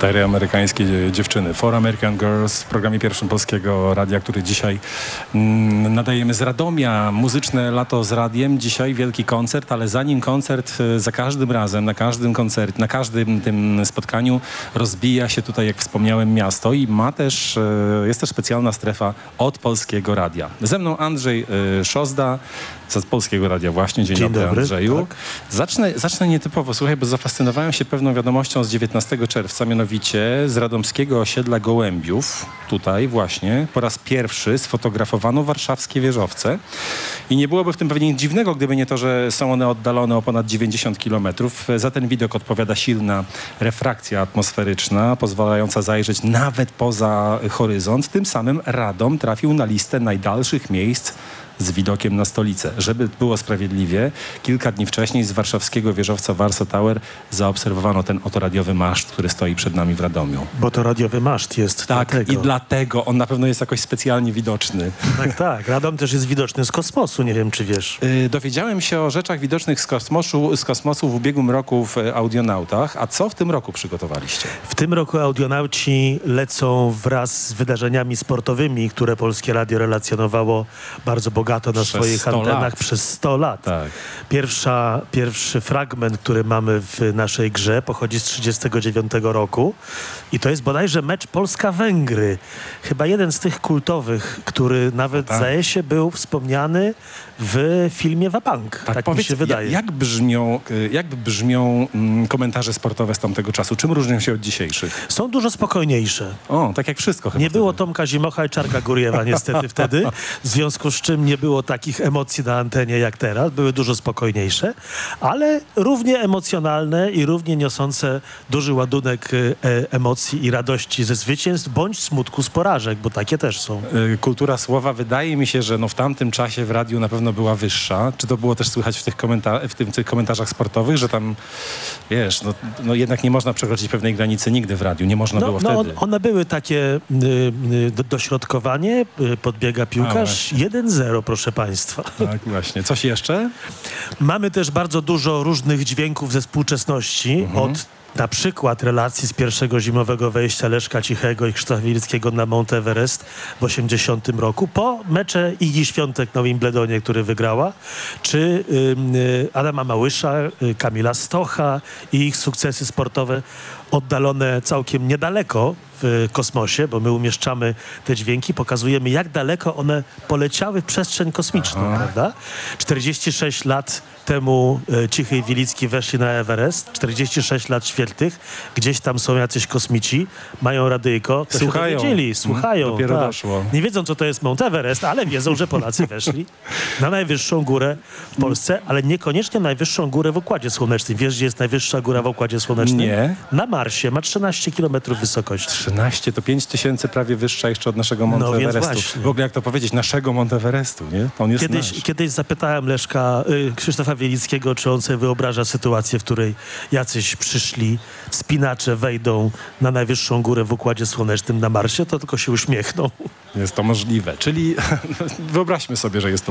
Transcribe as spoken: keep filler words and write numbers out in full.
Cztery amerykańskie dziewczyny. Four American Girls w programie pierwszym Polskiego Radia, który dzisiaj mm, nadajemy z Radomia. Muzyczne lato z radiem. Dzisiaj wielki koncert, ale zanim koncert, za każdym razem, na każdym koncercie, na każdym tym spotkaniu rozbija się tutaj, jak wspomniałem, miasto i ma też, jest też specjalna strefa od Polskiego Radia. Ze mną Andrzej Szozda z Polskiego Radia właśnie. Dzień, Dzień dobry, dobry, Andrzeju. tak. Zacznę, zacznę nietypowo, słuchaj, bo zafascynowałem się pewną wiadomością z dziewiętnastego czerwca, mianowicie z radomskiego osiedla Gołębiów, tutaj właśnie, po raz pierwszy sfotografowano warszawskie wieżowce i nie byłoby w tym pewnie nic dziwnego, gdyby nie to, że są one oddalone o ponad dziewięćdziesiąt kilometrów. Za ten widok odpowiada silna refrakcja atmosferyczna, pozwalająca zajrzeć nawet poza horyzont. Tym samym Radom trafił na listę najdalszych miejsc z widokiem na stolicę. Żeby było sprawiedliwie, kilka dni wcześniej z warszawskiego wieżowca Warsaw Tower zaobserwowano ten oto radiowy maszt, który stoi przed nami w Radomiu. Bo to radiowy maszt jest. Tak, dlatego. i dlatego on na pewno jest jakoś specjalnie widoczny. Tak, tak. Radom też jest widoczny z kosmosu, nie wiem czy wiesz. Yy, dowiedziałem się o rzeczach widocznych z kosmosu, z kosmosu w ubiegłym roku w Audionautach. A co w tym roku przygotowaliście? W tym roku audionauci lecą wraz z wydarzeniami sportowymi, które Polskie Radio relacjonowało bardzo bogato na Przez swoich sto antenach lat. przez sto lat. Tak. Pierwsza, pierwszy fragment, który mamy w naszej grze, pochodzi z trzydziestego dziewiątego roku i to jest bodajże mecz Polska-Węgry. Chyba jeden z tych kultowych, który nawet tak. zdaje się był wspomniany w filmie Wabank. Tak, tak mi się wydaje. Jak, jak brzmią, jak brzmią mm, komentarze sportowe z tamtego czasu? Czym różnią się od dzisiejszych? Są dużo spokojniejsze. O, tak jak wszystko chyba. Nie wtedy. było Tomka Zimocha i Czarka Góriewa niestety wtedy, w związku z czym nie było takich emocji na antenie jak teraz. Były dużo spokojniejsze, ale równie emocjonalne i równie niosące duży ładunek e, emocji i radości ze zwycięstw, bądź smutku z porażek, bo takie też są. Y, Kultura słowa, wydaje mi się, że no w tamtym czasie w radiu na pewno była wyższa. Czy to było też słychać w tych, komenta- w tym, tych komentarzach sportowych, że tam, wiesz, no, no jednak nie można przekroczyć pewnej granicy nigdy w radiu. Nie można No, było no wtedy. one były takie y, y, do, dośrodkowanie, y, podbiega piłkarz, jeden zero, proszę państwa. Tak, właśnie. Coś jeszcze? Mamy też bardzo dużo różnych dźwięków ze współczesności, Mhm. od na przykład relacji z pierwszego zimowego wejścia Leszka Cichego i Krzysztofa Wilickiego na Mount Everest w osiemdziesiątym roku, po mecze Igi Świątek na Wimbledonie, który wygrała, czy y, y, Adama Małysza, y, Kamila Stocha i ich sukcesy sportowe oddalone całkiem niedaleko w kosmosie, bo my umieszczamy te dźwięki, pokazujemy, jak daleko one poleciały w przestrzeń kosmiczną, Aha. prawda? czterdzieści sześć lat temu e, Cichy i Wilicki weszli na Everest, czterdzieści sześć lat świetlnych, gdzieś tam są jacyś kosmici, mają radyjko, to Słuchają. się dowiedzieli, słuchają. Mm, dopiero tak. doszło. Nie wiedzą, co to jest Mount Everest, ale wiedzą, że Polacy weszli na najwyższą górę w Polsce, ale niekoniecznie najwyższą górę w Układzie Słonecznym. Wiesz, gdzie jest najwyższa góra w Układzie Słonecznym? Nie. Na Marsie, ma trzynaście kilometrów wysokości. trzynaście to pięć tysięcy prawie wyższa jeszcze od naszego Mount No więc Everestu. właśnie. W ogóle jak to powiedzieć, naszego Mount Everestu, nie? On jest Kiedyś, nasz. kiedyś zapytałem Leszka, y, Krzysztofa Wielickiego, czy on sobie wyobraża sytuację, w której jacyś przyszli wspinacze wejdą na najwyższą górę w Układzie Słonecznym na Marsie, to tylko się uśmiechnął. Jest to możliwe. Czyli wyobraźmy sobie, że jest to